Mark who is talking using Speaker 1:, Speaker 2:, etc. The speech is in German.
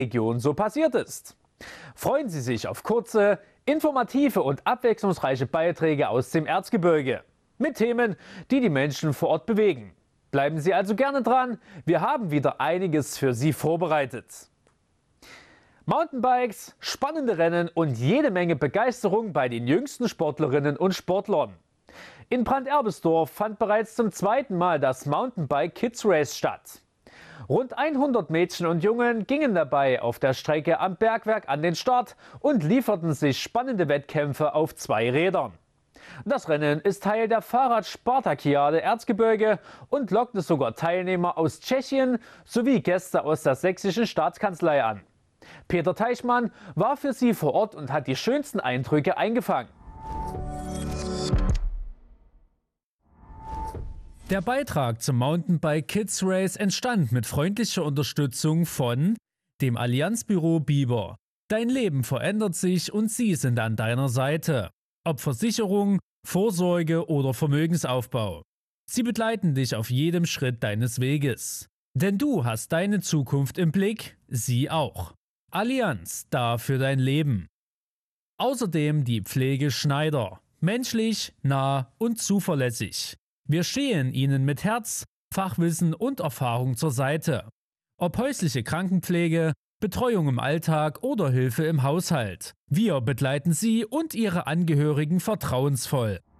Speaker 1: Region so passiert ist. Freuen Sie sich auf kurze, informative und abwechslungsreiche Beiträge aus dem Erzgebirge mit Themen, die die Menschen vor Ort bewegen. Bleiben Sie also gerne dran, wir haben wieder einiges für Sie vorbereitet. Mountainbikes, spannende Rennen und jede Menge Begeisterung bei den jüngsten Sportlerinnen und Sportlern. In Brand-Erbesdorf fand bereits zum zweiten Mal das Mountainbike Kids Race statt. Rund 100 Mädchen und Jungen gingen dabei auf der Strecke am Bergwerk an den Start und lieferten sich spannende Wettkämpfe auf 2 Rädern. Das Rennen ist Teil der Fahrrad-Spartakiade Erzgebirge und lockte sogar Teilnehmer aus Tschechien sowie Gäste aus der sächsischen Staatskanzlei an. Peter Teichmann war für Sie vor Ort und hat die schönsten Eindrücke eingefangen.
Speaker 2: Der Beitrag zum Mountainbike Kids Race entstand mit freundlicher Unterstützung von dem Allianzbüro Biber. Dein Leben verändert sich und sie sind an deiner Seite. Ob Versicherung, Vorsorge oder Vermögensaufbau. Sie begleiten dich auf jedem Schritt deines Weges. Denn du hast deine Zukunft im Blick, sie auch. Allianz, da für dein Leben. Außerdem die Pflege Schneider. Menschlich, nah und zuverlässig. Wir stehen Ihnen mit Herz, Fachwissen und Erfahrung zur Seite. Ob häusliche Krankenpflege, Betreuung im Alltag oder Hilfe im Haushalt. Wir begleiten Sie und Ihre Angehörigen vertrauensvoll.